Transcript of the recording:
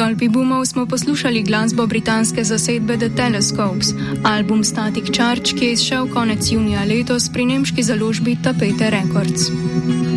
sklopi boomov smo poslušali glasbo britanske zasedbe The Telescopes, album Static Charge, ki je izšel konec junija letos pri nemški založbi Tapete Records.